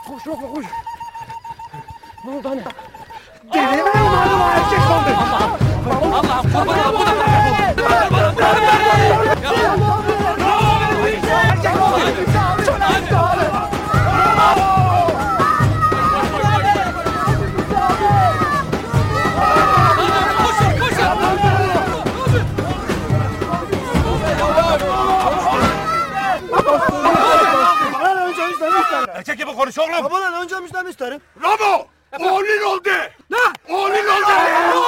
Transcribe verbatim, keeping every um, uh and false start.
Koş Rafa koş. Ne oldu anne? Deli mi olmadı mı erkek oldu? Allah'ım kurban olayım. Erkek gibi konuş oğlum. Babadan önce müjden isterim. Ramo! Oğlun oldu. Ne? Oğlun oldu.